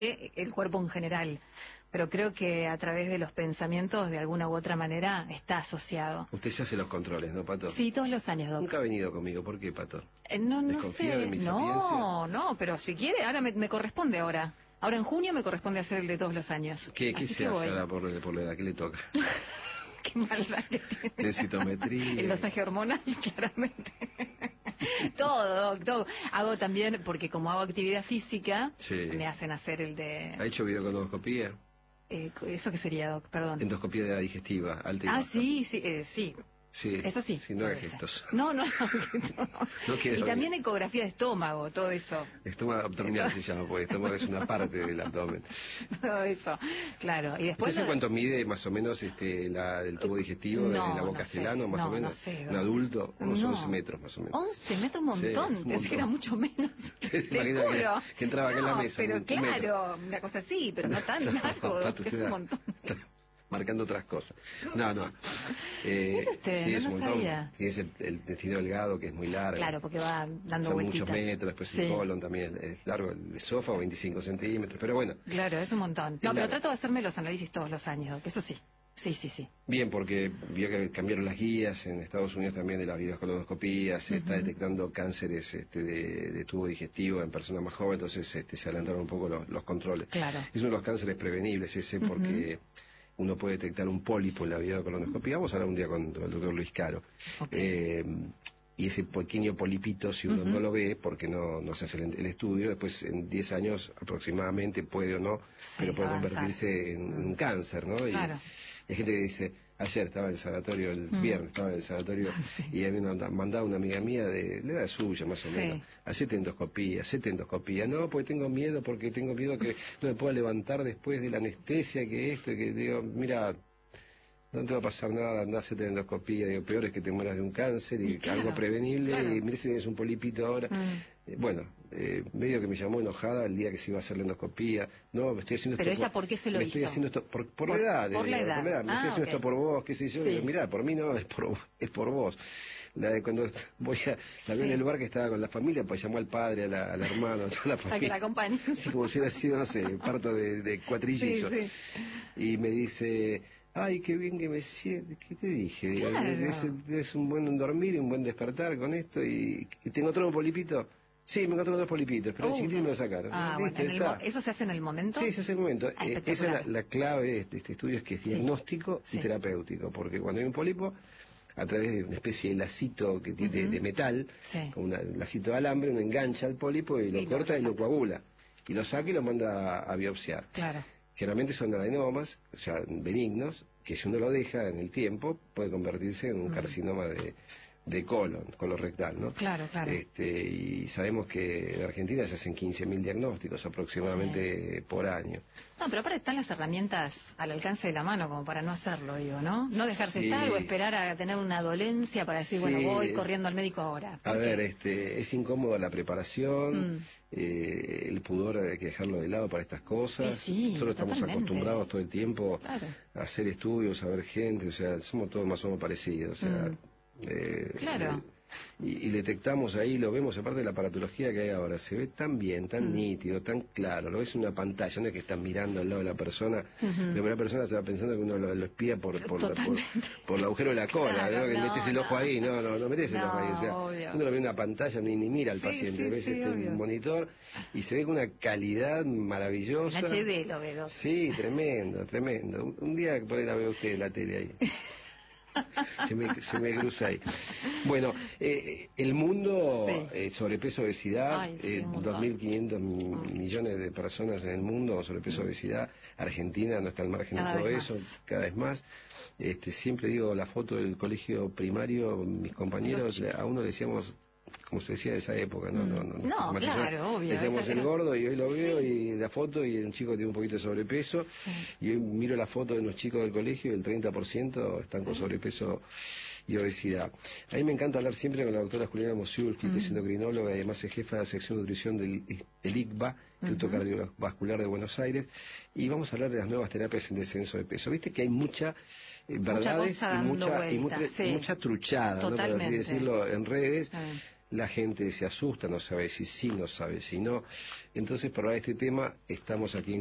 el cuerpo en general, pero creo que a través de los pensamientos, de alguna u otra manera, está asociado. Usted ya hace los controles, ¿no, Pato? Sí, todos los años, Doc. Nunca ha venido conmigo, ¿por qué, Pato? No ¿Desconfía sé, de mi sapiencia? no, pero si quiere, ahora me corresponde ahora. Ahora en junio me corresponde hacer el de todos los años. ¿Qué Así se que hace voy. ahora por la edad? ¿Qué le toca? Qué maldad que tiene. Densitometría. El dosaje hormonal, claramente. Todo, Doc, todo. Hago también, porque como hago actividad física, Sí. me hacen hacer el de... ¿Ha hecho videocoloscopía? ¿Eso qué sería, Doc? Perdón. Endoscopía de la digestiva, alta y baja. Sí. Sí. Eso sí. Sí, no haga gestos. No. No queda Y también bien. ecografía de estómago, todo eso. Estómago abdominal se llama, porque estómago es una parte del abdomen. Todo eso, claro. Y después... ¿Usted sabe cuánto mide más o menos el tubo digestivo de la boca sé. Castellano, más o menos? No sé, Un adulto, unos no. 11 metros más o menos. 11 metros, un montón. Sí, un Pensé que era montón. mucho menos. ¿Se Le imagina juro. que entraba acá en la mesa? Pero un claro, una cosa así, pero no tan largo, Pato, que es usted un montón. está marcando otras cosas. No. Mire usted, sí, no es un montón. sabía. Fíjese el intestino delgado, que es muy largo. Claro, porque va dando Son vueltitas. muchos metros, después Sí. el colon también es largo, el esófago 25 centímetros, pero bueno. Claro, es un montón. No, largo. pero trato de hacerme los análisis todos los años, que eso sí. Sí. Bien, porque vio que cambiaron las guías en Estados Unidos también de las videocoloscopías, se está detectando cánceres de tubo digestivo en personas más jóvenes, entonces se adelantaron un poco los controles. Claro. Es uno de los cánceres prevenibles ese porque uno puede detectar un pólipo en la videocolonoscopía. Vamos a hablar un día con el doctor Luis Caro. Okay. Y ese pequeño polipito, si uno no lo ve, porque no se hace el estudio, después en 10 años aproximadamente puede o no, pero puede convertirse en un cáncer, ¿no? Claro. Y hay gente que dice, ayer estaba en el sanatorio, el viernes estaba en el sanatorio, y había mandado una amiga mía de la edad suya más o menos, hacete endoscopía, no, porque tengo miedo que no me pueda levantar después de la anestesia, que esto, y que digo, mira, no te va a pasar nada, andá a hacerte endoscopía, digo, peor es que te mueras de un cáncer y algo prevenible, y mirá si tienes un polipito ahora. Medio que me llamó enojada el día que se iba a hacer la endoscopía. No, me estoy haciendo pero esto. Pero ella, ¿por qué se lo hizo? Estoy haciendo esto por la edad. Por la edad. Me estoy haciendo esto por vos, qué sé yo. Digo, mirá, por mí no, es por vos. La de cuando la vi en el bar que estaba con la familia, pues llamó al padre, al hermano, a toda la familia. Para que la acompañe. Sí, como si hubiera sido, no sé, parto de cuatrillizos. Sí. Y me dice, ay, qué bien que me siento. ¿Qué te dije? Digo, Claro. es un buen dormir y un buen despertar con esto. ¿Y tengo otro polipito? Sí, me encontré 2 polipitos, pero el chiquitín me lo sacaron. Listo, bueno, ¿eso se hace en el momento? Sí, se hace en el momento. Esa es la clave de este estudio, es que es diagnóstico y terapéutico, porque cuando hay un pólipo, a través de una especie de lacito que tiene de metal, con un lacito de alambre, uno engancha al pólipo y lo corta y lo coagula. Y lo saca y lo manda a biopsiar. Claro. Generalmente son adenomas, o sea, benignos, que si uno lo deja en el tiempo, puede convertirse en un carcinoma de colon rectal, ¿no? Claro. Y sabemos que en Argentina se hacen 15.000 diagnósticos aproximadamente por año. No, pero aparte están las herramientas al alcance de la mano como para no hacerlo, digo, ¿no? No dejarse estar o esperar a tener una dolencia para decir, bueno, voy corriendo al médico ahora. A ver, es incómoda la preparación, el pudor hay que dejarlo de lado para estas cosas. Nosotros estamos acostumbrados todo el tiempo a hacer estudios, a ver gente, o sea, somos todos más o menos parecidos, o sea... y detectamos ahí, lo vemos, aparte de la aparatología que hay ahora, se ve tan bien, tan nítido, tan claro, lo ves en una pantalla, no es que están mirando al lado de la persona, que la persona está pensando que uno lo espía por el agujero de la cola, ¿no? Que metes el ojo ahí, no metes el ojo ahí, o sea, uno lo ve en una pantalla, ni mira al paciente, ves el monitor y se ve con una calidad maravillosa. En HD lo veo. Sí, tremendo. Un día por ahí la veo usted en la tele ahí. Se me cruza ahí. Bueno, el mundo, sobrepeso, obesidad, 2.500 millones de personas en el mundo, sobrepeso, obesidad. Argentina no está al margen de todo eso, cada vez más. Siempre digo la foto del colegio primario, mis compañeros, a uno le decíamos, como se decía de esa época, no, claro, obvio. Decíamos el gordo y hoy lo veo y la foto y un chico tiene un poquito de sobrepeso y hoy miro la foto de unos chicos del colegio y el 30% están con sobrepeso y obesidad. A mí me encanta hablar siempre con la doctora Juliana Mosiulski, que es endocrinóloga y además es jefa de la sección de nutrición del ICVA, Instituto Cardiovascular de Buenos Aires, y vamos a hablar de las nuevas terapias en descenso de peso. Viste que hay mucha verdades y mucha truchada, ¿no? Por así decirlo, en redes. la gente se asusta, no sabe si sí, no sabe si no. Entonces, para este tema, estamos aquí en